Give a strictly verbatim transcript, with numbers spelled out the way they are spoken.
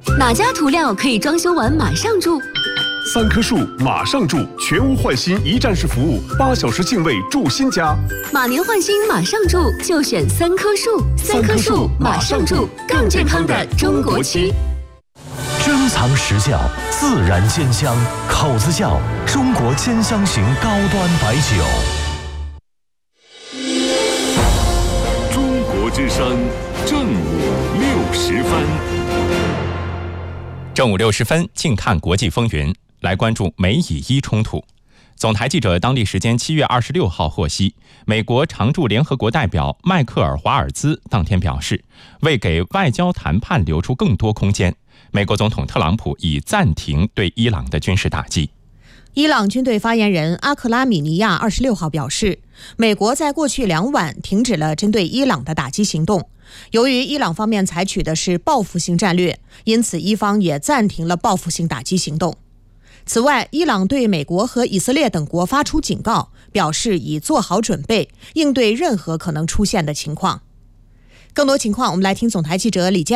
哪家涂料可以装修完马上住？ 三棵树马上住，全屋换新一站式服务，八小时净位住新家。 马年换新马上住，就选三棵树。三棵树马上住，更健康的中国漆。 珍藏实窖，自然鲜香，口子窖，中国兼香型高端白酒。 中国之声正午六时分。 正午六十分，静看国际风云，来关注美以伊冲突。总台记者当地时间七月二十六号获悉，美国常驻联合国代表迈克尔·华尔兹当天表示，为给外交谈判留出更多空间，美国总统特朗普已暂停对伊朗的军事打击。 伊朗军队发言人阿克拉米尼亚二十六号表示，美国在过去两晚停止了针对伊朗的打击行动。由于伊朗方面采取的是报复性战略，因此伊方也暂停了报复性打击行动。此外，伊朗对美国和以色列等国发出警告，表示已做好准备，应对任何可能出现的情况。更多情况，我们来听总台记者李健